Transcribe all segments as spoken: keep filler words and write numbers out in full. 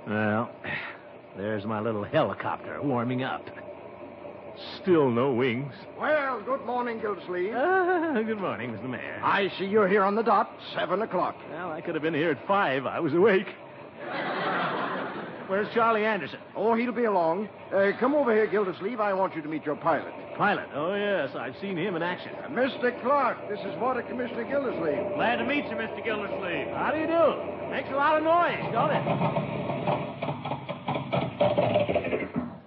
Well, there's my little helicopter warming up. Still no wings. Well, good morning, Gildersleeve. Ah, good morning, Mister Mayor. I see you're here on the dot, seven o'clock. Well, I could have been here at five. I was awake. Where's Charlie Anderson? Oh, he'll be along. Uh, come over here, Gildersleeve. I want you to meet your pilot. Pilot? Oh, yes. I've seen him in action. Uh, Mister Clark, this is Water Commissioner Gildersleeve. Glad to meet you, Mister Gildersleeve. How do you do? Makes a lot of noise, don't it?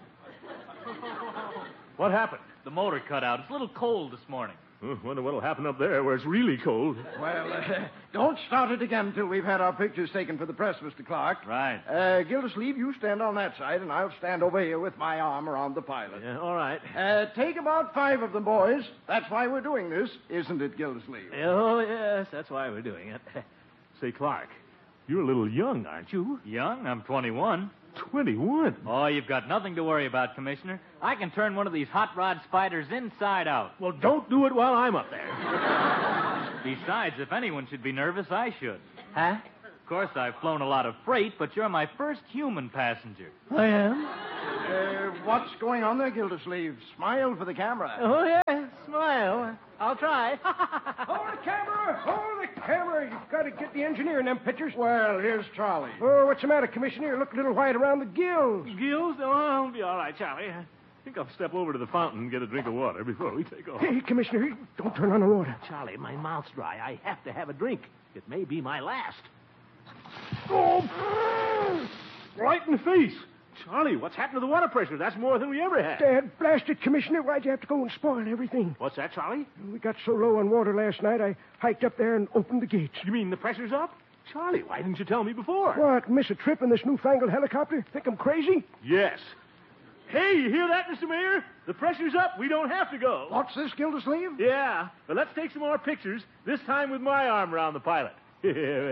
What happened? The motor cut out. It's a little cold this morning. Oh, wonder what'll happen up there where it's really cold. Well, uh, don't start it again till we've had our pictures taken for the press, Mister Clark. Right. Uh, Gildersleeve, you stand on that side, and I'll stand over here with my arm around the pilot. Yeah, all right. Uh, take about five of them, boys. That's why we're doing this, isn't it, Gildersleeve? Oh, yes, that's why we're doing it. Say, Clark, you're a little young, aren't you? Young? I'm twenty-one. twenty-one? Oh, you've got nothing to worry about, Commissioner. I can turn one of these hot rod spiders inside out. Well, don't do it while I'm up there. Besides, if anyone should be nervous, I should. Huh? Of course, I've flown a lot of freight, but you're my first human passenger. I am? Uh, what's going on there, Gildersleeve? Smile for the camera. Oh, yeah, smile. I'll try. Hold the camera! Hold the camera! You've got to get the engineer in them pictures. Well, here's Charlie. Oh, what's the matter, Commissioner? You look a little white around the gills. Gills? Oh, I'll be all right, Charlie. I think I'll step over to the fountain and get a drink of water before we take off. Hey, Commissioner, don't turn on the water. Charlie, my mouth's dry. I have to have a drink. It may be my last. Oh! Right in the face. Charlie, what's happened to the water pressure? That's more than we ever had. Dad, blast it, Commissioner. Why'd you have to go and spoil everything? What's that, Charlie? We got so low on water last night, I hiked up there and opened the gates. You mean the pressure's up? Charlie, why didn't you tell me before? What, miss a trip in this newfangled helicopter? Think I'm crazy? Yes. Hey, you hear that, Mister Mayor? The pressure's up. We don't have to go. What's this, Gildersleeve? Yeah, but let's take some more pictures, this time with my arm around the pilot.